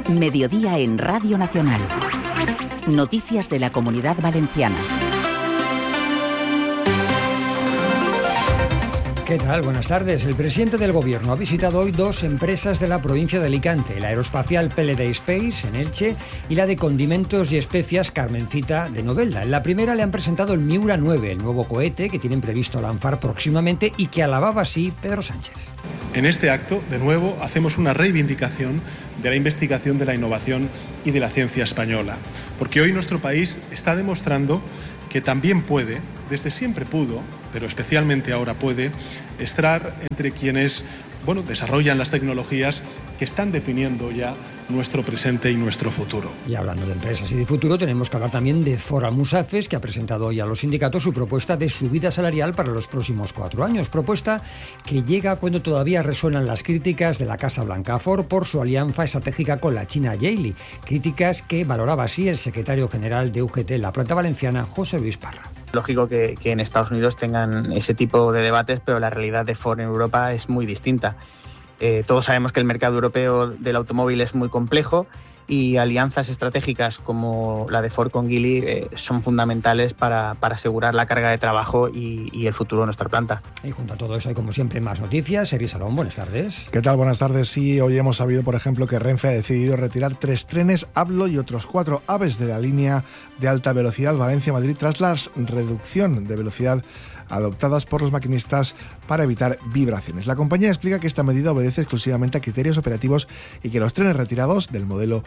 Mediodía en Radio Nacional. Noticias de la Comunidad Valenciana. ¿Qué tal? Buenas tardes. El presidente del Gobierno ha visitado hoy dos empresas de la provincia de Alicante, la aeroespacial PLD Space en Elche y la de condimentos y especias Carmencita de Novelda. En la primera le han presentado el Miura 9, el nuevo cohete que tienen previsto lanzar próximamente y que alababa así Pedro Sánchez. En este acto, de nuevo, hacemos una reivindicación de la investigación, de la innovación y de la ciencia española, porque hoy nuestro país está demostrando que también puede, desde siempre pudo, pero especialmente ahora puede, estar entre quienes, desarrollan las tecnologías que están definiendo ya nuestro presente y nuestro futuro. Y hablando de empresas y de futuro, tenemos que hablar también de Fora Musafes, que ha presentado hoy a los sindicatos su propuesta de subida salarial para los próximos 4 años. Propuesta que llega cuando todavía resuenan las críticas de la Casa Blanca a Ford por su alianza estratégica con la China Geely. Críticas que valoraba así el secretario general de UGT en la planta valenciana, José Luis Parra. Lógico que en Estados Unidos tengan ese tipo de debates, pero la realidad de Ford en Europa es muy distinta. Todos sabemos que el mercado europeo del automóvil es muy complejo y alianzas estratégicas como la de Ford con Geely son fundamentales para asegurar la carga de trabajo y el futuro de nuestra planta. Y junto a todo eso hay, como siempre, más noticias. Sergi Salón, buenas tardes. ¿Qué tal? Buenas tardes. Sí, hoy hemos sabido, por ejemplo, que Renfe ha decidido retirar 3 trenes Avlo y otros 4 AVEs de la línea de alta velocidad Valencia-Madrid tras la reducción de velocidad adoptadas por los maquinistas para evitar vibraciones. La compañía explica que esta medida obedece exclusivamente a criterios operativos y que los trenes retirados del modelo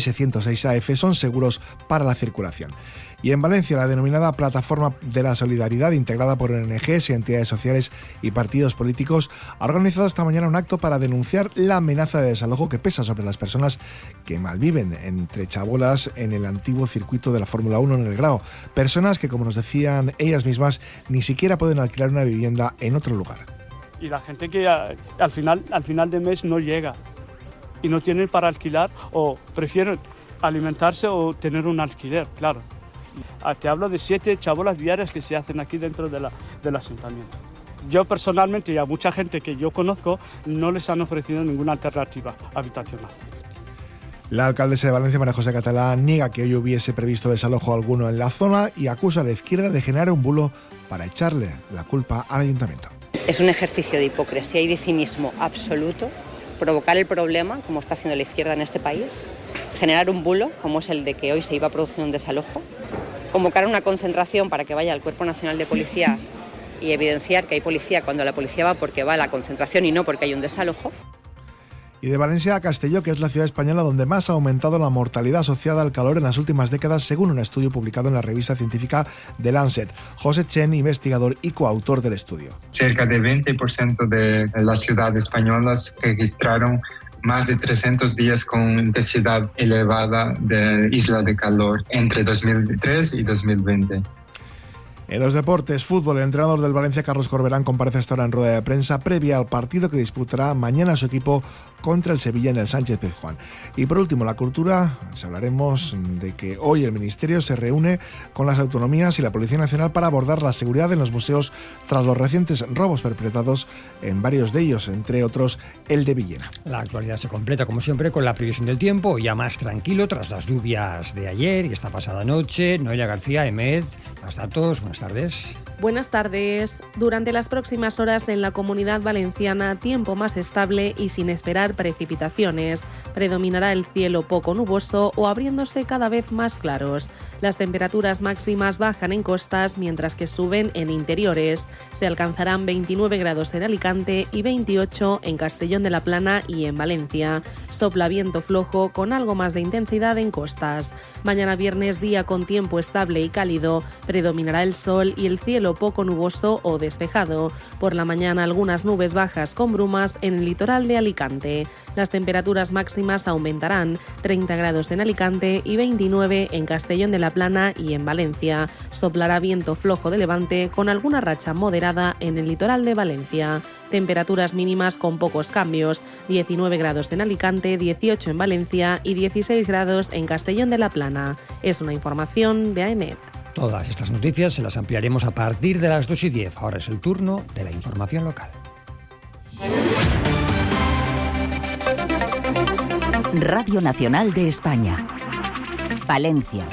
S106AF son seguros para la circulación. Y en Valencia, la denominada Plataforma de la Solidaridad, integrada por ONGs, entidades sociales y partidos políticos, ha organizado esta mañana un acto para denunciar la amenaza de desalojo que pesa sobre las personas que malviven entre chabolas en el antiguo circuito de la Fórmula 1 en El Grao. Personas que, como nos decían ellas mismas, ni siquiera pueden alquilar una vivienda en otro lugar. Y la gente que al final de mes no llega y no tienen para alquilar o prefieren alimentarse o tener un alquiler, claro. Te hablo de 7 chabolas diarias que se hacen aquí dentro del asentamiento. Yo personalmente y a mucha gente que yo conozco no les han ofrecido ninguna alternativa habitacional. La alcaldesa de Valencia, María José Catalá, niega que hoy hubiese previsto desalojo alguno en la zona y acusa a la izquierda de generar un bulo para echarle la culpa al ayuntamiento. Es un ejercicio de hipocresía y de cinismo absoluto provocar el problema, como está haciendo la izquierda en este país, generar un bulo, como es el de que hoy se iba a producir un desalojo, convocar una concentración para que vaya al Cuerpo Nacional de Policía y evidenciar que hay policía cuando la policía va porque va a la concentración y no porque hay un desalojo. Y de Valencia a Castelló, que es la ciudad española donde más ha aumentado la mortalidad asociada al calor en las últimas décadas, según un estudio publicado en la revista científica The Lancet. José Chen, investigador y coautor del estudio. Cerca del 20% de las ciudades españolas registraron más de 300 días con intensidad elevada de isla de calor entre 2003 y 2020. En los deportes, fútbol, el entrenador del Valencia, Carlos Corberán, comparece hasta ahora en rueda de prensa previa al partido que disputará mañana su equipo contra el Sevilla en el Sánchez-Pizjuán. Y por último, la cultura, hablaremos de que hoy el Ministerio se reúne con las autonomías y la Policía Nacional para abordar la seguridad en los museos tras los recientes robos perpetrados en varios de ellos, entre otros el de Villena. La actualidad se completa, como siempre, con la previsión del tiempo, ya más tranquilo tras las lluvias de ayer y esta pasada noche. Noelia García, EMED, más datos, buenas tardes. Buenas tardes. Durante las próximas horas en la Comunidad Valenciana, tiempo más estable y sin esperar precipitaciones. Predominará el cielo poco nuboso o abriéndose cada vez más claros. Las temperaturas máximas bajan en costas mientras que suben en interiores. Se alcanzarán 29 grados en Alicante y 28 en Castellón de la Plana y en Valencia. Sopla viento flojo con algo más de intensidad en costas. Mañana viernes, día con tiempo estable y cálido. Predominará el sol y el cielo poco nuboso o despejado. Por la mañana algunas nubes bajas con brumas en el litoral de Alicante. Las temperaturas máximas aumentarán, 30 grados en Alicante y 29 en Castellón de la Plana y en Valencia. Soplará viento flojo de levante con alguna racha moderada en el litoral de Valencia. Temperaturas mínimas con pocos cambios, 19 grados en Alicante, 18 en Valencia y 16 grados en Castellón de la Plana. Es una información de AEMET. Todas estas noticias se las ampliaremos a partir de las 2:10. Ahora es el turno de la información local. Radio Nacional de España. Palencia.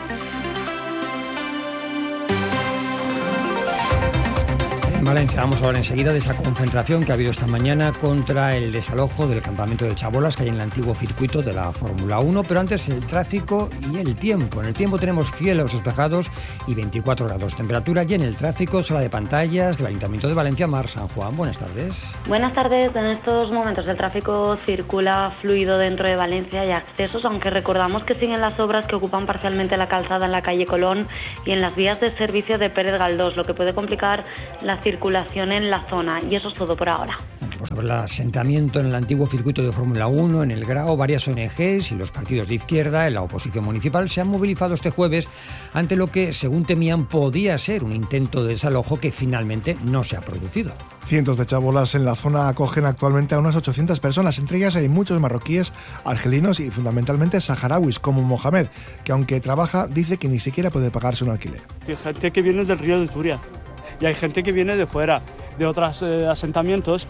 En Valencia vamos a hablar enseguida de esa concentración que ha habido esta mañana contra el desalojo del campamento de Chabolas que hay en el antiguo circuito de la Fórmula 1, pero antes el tráfico y el tiempo. En el tiempo tenemos cielos despejados y 24 grados de temperatura, y en el tráfico, sala de pantallas del Ayuntamiento de Valencia, Mar San Juan. Buenas tardes. Buenas tardes. En estos momentos el tráfico circula fluido dentro de Valencia y accesos, aunque recordamos que siguen las obras que ocupan parcialmente la calzada en la calle Colón y en las vías de servicio de Pérez Galdós, lo que puede complicar la circulación en la zona, y eso es todo por ahora. Pues sobre el asentamiento en el antiguo circuito de Fórmula 1, en el Grao, varias ONGs y los partidos de izquierda en la oposición municipal se han movilizado este jueves ante lo que, según temían, podía ser un intento de desalojo que finalmente no se ha producido. Cientos de chabolas en la zona acogen actualmente a unas 800 personas. Entre ellas hay muchos marroquíes, argelinos y fundamentalmente saharauis, como Mohamed, que aunque trabaja, dice que ni siquiera puede pagarse un alquiler. Hay gente que viene del río de Turia y hay gente que viene de fuera, de otros asentamientos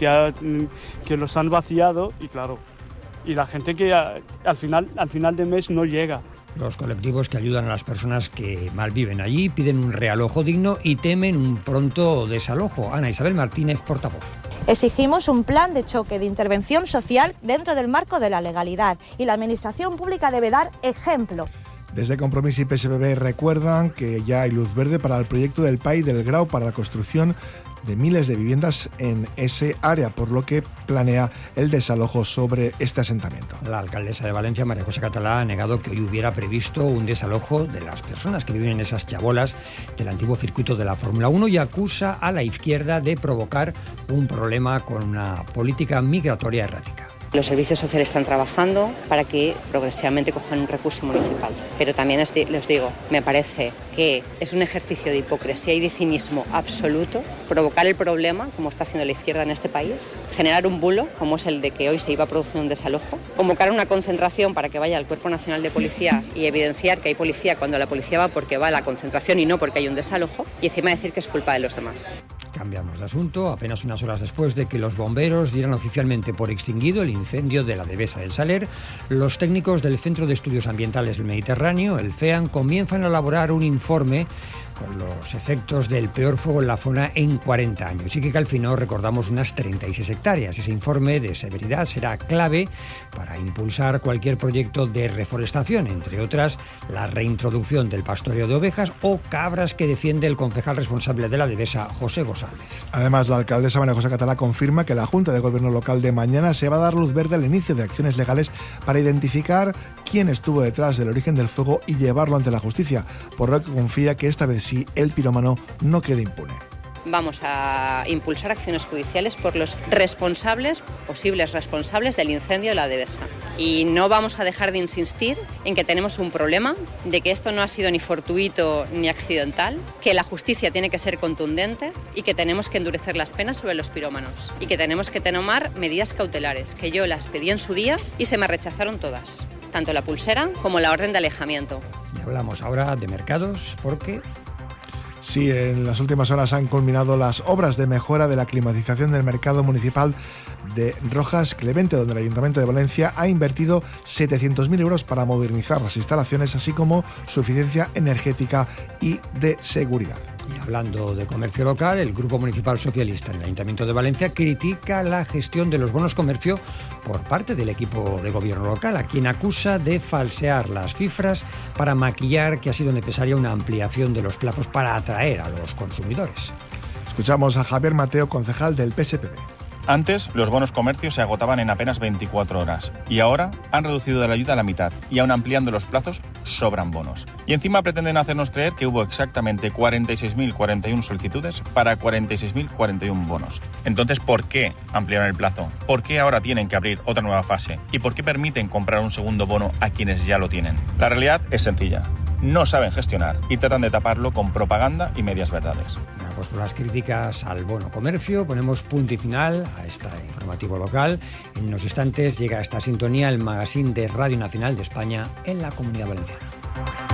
que los han vaciado, y claro, y la gente que al final de mes no llega. Los colectivos que ayudan a las personas que malviven allí piden un realojo digno y temen un pronto desalojo. Ana Isabel Martínez, portavoz. Exigimos un plan de choque de intervención social dentro del marco de la legalidad, y la administración pública debe dar ejemplo. Desde Compromís y PSPB recuerdan que ya hay luz verde para el proyecto del PAI del Grao para la construcción de miles de viviendas en ese área, por lo que planea el desalojo sobre este asentamiento. La alcaldesa de Valencia, María José Catalá, ha negado que hoy hubiera previsto un desalojo de las personas que viven en esas chabolas del antiguo circuito de la Fórmula 1 y acusa a la izquierda de provocar un problema con una política migratoria errática. Los servicios sociales están trabajando para que progresivamente cojan un recurso municipal. Pero también les digo, me parece que es un ejercicio de hipocresía y de cinismo absoluto provocar el problema, como está haciendo la izquierda en este país, generar un bulo, como es el de que hoy se iba a producir un desalojo, convocar una concentración para que vaya al Cuerpo Nacional de Policía y evidenciar que hay policía cuando la policía va porque va a la concentración y no porque hay un desalojo, y encima decir que es culpa de los demás. Cambiamos de asunto. Apenas unas horas después de que los bomberos dieran oficialmente por extinguido el incendio de la Devesa del Saler, los técnicos del Centro de Estudios Ambientales del Mediterráneo, el FEAM, comienzan a elaborar un informe con los efectos del peor fuego en la zona en 40 años. Y que calcinó, recordamos, unas 36 hectáreas. Ese informe de severidad será clave para impulsar cualquier proyecto de reforestación, entre otras la reintroducción del pastoreo de ovejas o cabras, que defiende el concejal responsable de la Devesa, José González. Además, la alcaldesa María José Catalá confirma que la Junta de Gobierno local de mañana se va a dar luz verde al inicio de acciones legales para identificar quién estuvo detrás del origen del fuego y llevarlo ante la justicia, por lo que confía que esta vez sí el pirómano no quede impune. Vamos a impulsar acciones judiciales por los responsables, posibles responsables del incendio de la Devesa. Y no vamos a dejar de insistir en que tenemos un problema, de que esto no ha sido ni fortuito ni accidental, que la justicia tiene que ser contundente y que tenemos que endurecer las penas sobre los pirómanos y que tenemos que tomar medidas cautelares, que yo las pedí en su día y se me rechazaron todas, tanto la pulsera como la orden de alejamiento. Y hablamos ahora de mercados porque... Sí, en las últimas horas han culminado las obras de mejora de la climatización del mercado municipal de Rojas Clemente, donde el Ayuntamiento de Valencia ha invertido 700.000 euros para modernizar las instalaciones, así como su eficiencia energética y de seguridad. Y hablando de comercio local, el Grupo Municipal Socialista en el Ayuntamiento de Valencia critica la gestión de los bonos comercio por parte del equipo de gobierno local, a quien acusa de falsear las cifras para maquillar que ha sido necesaria una ampliación de los plazos para atraer a los consumidores. Escuchamos a Javier Mateo, concejal del PSPB. Antes, los bonos comercio se agotaban en apenas 24 horas y ahora han reducido la ayuda a la mitad y aún ampliando los plazos sobran bonos. Y encima pretenden hacernos creer que hubo exactamente 46.041 solicitudes para 46.041 bonos. Entonces, ¿por qué ampliaron el plazo? ¿Por qué ahora tienen que abrir otra nueva fase? ¿Y por qué permiten comprar un segundo bono a quienes ya lo tienen? La realidad es sencilla. No saben gestionar y tratan de taparlo con propaganda y medias verdades. Bueno, pues por las críticas al bono comercio ponemos punto y final a este informativo local. En unos instantes llega a esta sintonía el magazine de Radio Nacional de España en la Comunidad Valenciana.